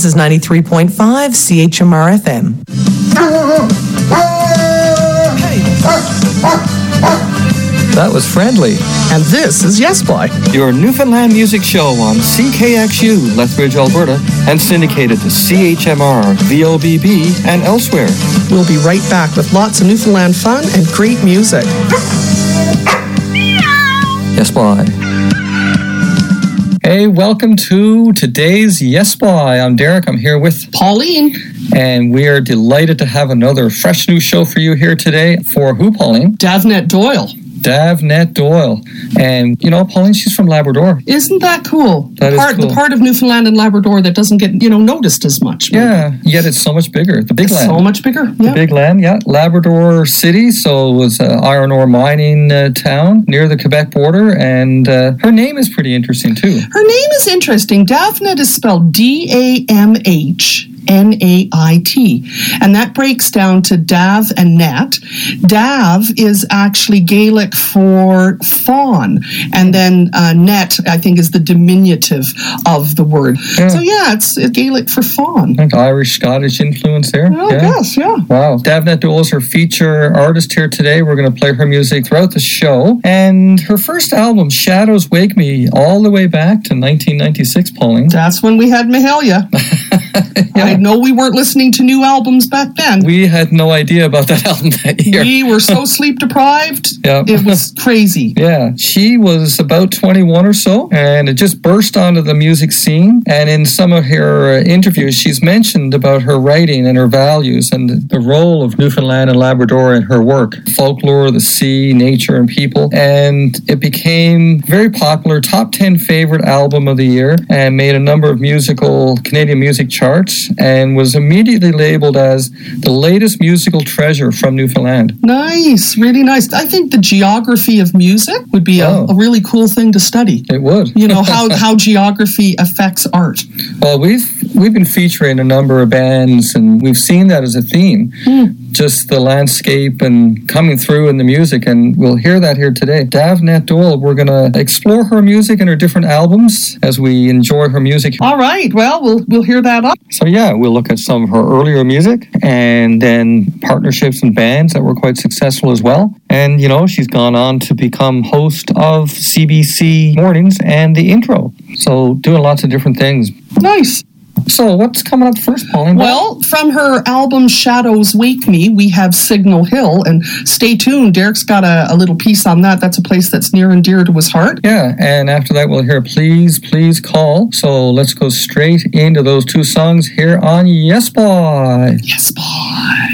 This is 93.5 CHMR FM. That was Friendly. And this is Yes Boy, your Newfoundland music show on CKXU, Lethbridge, Alberta, and syndicated to CHMR, VOBB, and elsewhere. We'll be right back with lots of Newfoundland fun and great music. Yes Boy. Hey, welcome to today's Yes Boy. I'm Derek. I'm here with Pauline. And we are delighted to have another fresh new show for you here today. For who, Pauline? Davnet Doyle. Davnet Doyle. And, you know, Pauline, she's from Labrador. Isn't that cool? That is cool. The part of Newfoundland and Labrador that doesn't get, noticed as much. Maybe. Yeah, yet it's so much bigger. The big land. So much bigger, yeah. The big land, yeah. Labrador City, so it was an iron ore mining town near the Quebec border. And her name is pretty interesting, too. Her name is interesting. Davnet is spelled D-A-M-H. N-A-I-T. And that breaks down to Dav and Net. Dav is actually Gaelic for fawn. And then Net, I think, is the diminutive of the word. Yeah. So, yeah, it's Gaelic for fawn. Like Irish-Scottish influence there. Well, I guess, yeah. Wow. Davnet Doyle is her feature artist here today. We're going to play her music throughout the show. And her first album, Shadows Wake Me, all the way back to 1996, Pauline. That's when we had Mahalia. Yeah. I know we weren't listening to new albums back then. We had no idea about that album that year. We were so sleep deprived. Yeah. It was crazy. Yeah. She was about 21 or so, and it just burst onto the music scene. And in some of her interviews, she's mentioned about her writing and her values and the role of Newfoundland and Labrador in her work. Folklore, the sea, nature, and people. And it became very popular, top 10 favorite album of the year, and made a number of Canadian music charts, and was immediately labeled as the latest musical treasure from Newfoundland. Nice, really nice. I think the geography of music would be a really cool thing to study. It would. How geography affects art. Well, we've been featuring a number of bands, and we've seen that as a theme. Just the landscape and coming through in the music, and we'll hear that here today. Davnet Doyle, we're going to explore her music and her different albums as we enjoy her music. All right, well, we'll hear that up. So yeah, we'll look at some of her earlier music and then partnerships and bands that were quite successful as well. And, she's gone on to become host of CBC Mornings and The Intro. So doing lots of different things. Nice. So what's coming up first, Pauline? Well, from her album Shadows Wake Me, we have Signal Hill, and stay tuned. Derek's got a little piece on that. That's a place that's near and dear to his heart. Yeah, and after that we'll hear Please, Please Call. So let's go straight into those two songs here on Yes Boy. Yes Boy.